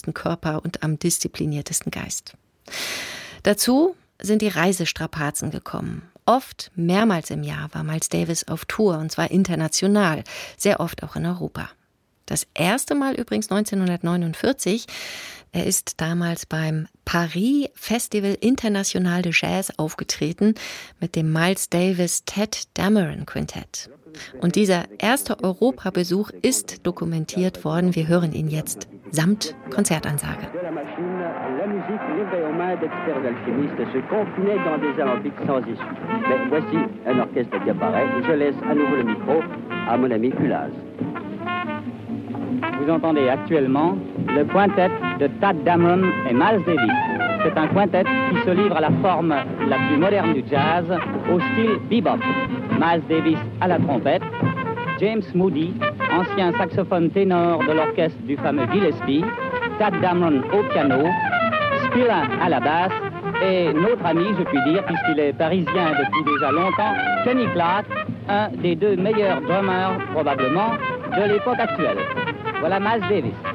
gesündesten Körper und am diszipliniertesten Geist. Dazu sind die Reisestrapazen gekommen. Oft, mehrmals im Jahr, war Miles Davis auf Tour, und zwar international, sehr oft auch in Europa. Das erste Mal übrigens 1949. Er ist damals beim Paris Festival International de Jazz aufgetreten mit dem Miles Davis Tadd Dameron Quintett. Und dieser erste Europabesuch ist dokumentiert worden. Wir hören ihn jetzt samt Konzertansage. La musique livrée aux mains d'experts alchimistes se confinait dans des alambics sans issue. Mais voici un orchestre qui apparaît. Je laisse à nouveau le micro à mon ami Kulaz. Vous entendez actuellement le quintet de Tadd Dameron et Miles Davis. C'est un quintet qui se livre à la forme la plus moderne du jazz, au style bebop. Miles Davis à la trompette, James Moody, ancien saxophone ténor de l'orchestre du fameux Gillespie, Tadd Dameron au piano, Spillane à la basse et notre ami, je puis dire, puisqu'il est parisien depuis déjà longtemps, Kenny Clarke, un des deux meilleurs drummers probablement de l'époque actuelle. Voilà Miles Davis.